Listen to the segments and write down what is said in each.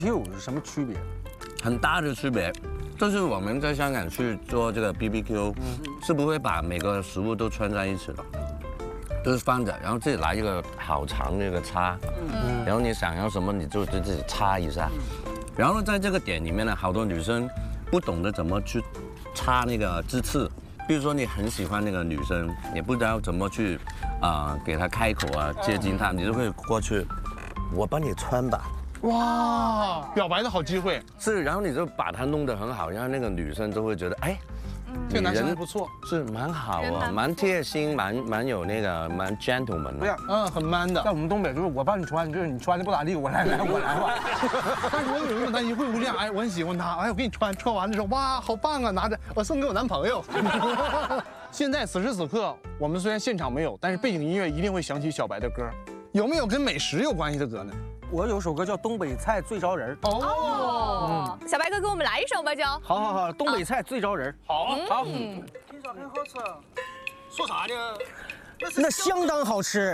，BBQ 是什么区别？ 很大的区别。就是我们在香港去做这个 BBQ，是不会把每个食物都串在一起的，就是放着，然后自己拿一个好长的一个叉，然后你想要什么你就自己插一下。然后在这个点里面呢，好多女生不懂得怎么去插那个鸡翅。比如说你很喜欢那个女生，也不知道怎么去给她开口啊，接近她，你就会过去，我帮你穿吧。 哇，表白的好机会。 是，然后你就把它弄得很好，然后那个女生就会觉得，哎， 这个男生还不错， 是蛮好啊，蛮贴心，蛮有那个蛮 gentleman 的。 很 man 的。 在我们东北就是我帮你穿，就是你穿的不咋地，我来吧。 但是我有一种担心，会不会这样？哎，我很喜欢他，哎，我给你穿完的时候，哇，好棒啊，拿着我送给我男朋友。现在此时此刻，我们虽然现场没有，但是背景音乐一定会响起小白的歌。有没有跟美食有关系的歌呢？ 我有首歌叫《东北菜最招人》。 哦，小白哥给我们来一首吧，就。 好，东北菜最招人。 好。 听说很好吃，说啥呢？那相当好吃。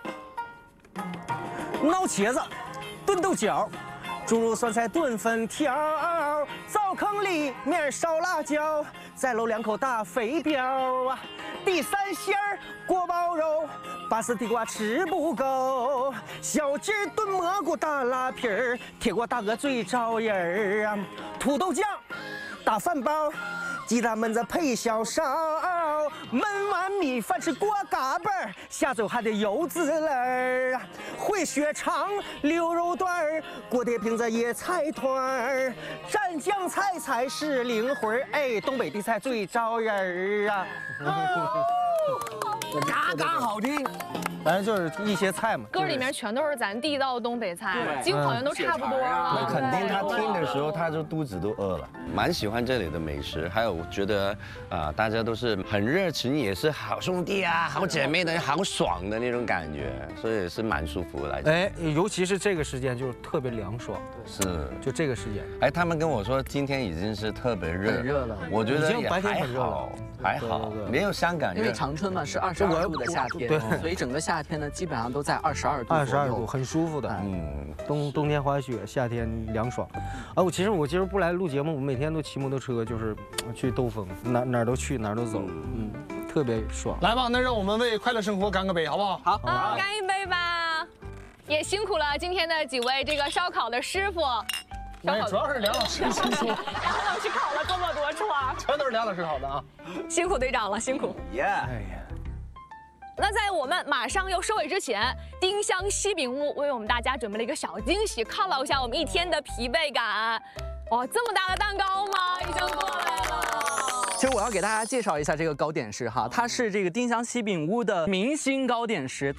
闹茄子，炖豆角，猪肉酸菜炖粉条，灶坑里面烧辣椒，再搂2口大肥膘啊！第3馅儿锅包肉，拔丝地瓜吃不够，小鸡炖蘑菇大拉皮儿，铁锅大鹅最招人啊！土豆酱打饭包，鸡蛋焖子配小烧，焖完米饭吃锅嘎巴儿，下嘴还得油滋味儿啊！烩血肠溜肉段儿，锅贴瓶子野菜团儿，蘸酱菜才是灵魂儿，哎，东北的菜最招人啊！嘎嘎好听，反正就是一些菜嘛。 歌里面全都是咱地道的东北菜，几乎好像都差不多了。 那肯定他听的时候他就肚子都饿了，蛮喜欢这里的美食，还有我觉得大家都是很热情，也是好兄弟啊、好姐妹的、好爽的那种感觉，所以是蛮舒服的。 哎，尤其是这个时间就是特别凉爽， 是， 就这个时间。 哎，他们跟我说今天已经是特别热， 很热了， 我觉得也白天还很热了好，还好，没有香港热。 因为长春嘛是22度的夏天， 对， 所以整个夏天呢基本上都在22度。 22度，很舒服的。冬天滑雪，夏天凉爽。我其实今儿不来录节目，我每天都骑摩托车，就是去兜风，哪儿都去，哪儿都走，特别爽。 来吧，那让我们为快乐生活干个杯，好不好？ 好， 干一杯吧！也辛苦了今天的几位这个烧烤的师傅。 主要是梁老师辛苦， 梁老师烤了这么多串， 全都是梁老师烤的啊！ 辛苦队长了，辛苦。 哎呀。 那在我们马上要收尾之前，丁香西饼屋为我们大家准备了一个小惊喜，犒劳一下我们一天的疲惫感。哇，这么大的蛋糕吗？已经过来了。 其实我要给大家介绍一下这个糕点师哈，它是这个丁香西饼屋的明星糕点师。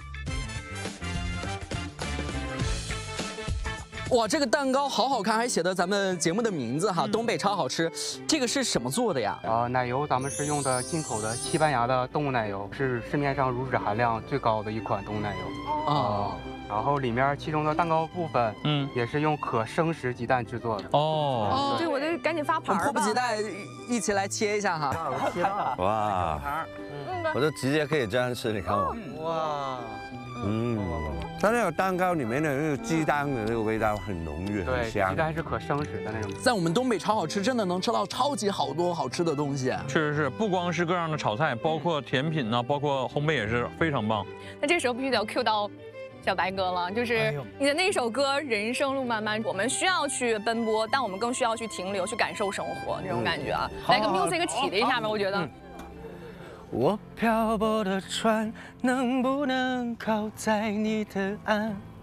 哇，这个蛋糕好好看，还写的咱们节目的名字哈，东北超好吃。这个是什么做的呀？ 奶油咱们是用的进口的西班牙的动物奶油，是市面上乳脂含量最高的一款动物奶油。然后里面其中的蛋糕部分，也是用可生食鸡蛋制作的。 对，我得赶紧发盘吧。 迫不及待，一起来切一下哈。 哇，我就直接可以这样吃，你看我。哇，它那个蛋糕里面的那个鸡蛋的那个味道很浓郁，很香。 鸡蛋是可生食的那种。 在我们东北超好吃，真的能吃到超级好多好吃的东西。 是，不光是各样的炒菜，包括甜品呢，包括烘焙也是非常棒。 那这时候必须得要 Q 到小白哥了，就是你的那首歌《人生路漫漫》，我们需要去奔波，但我们更需要去停留，去感受生活这种感觉啊。来个 music 起了一下吧，我觉得。 我漂泊的船能不能靠在你的岸？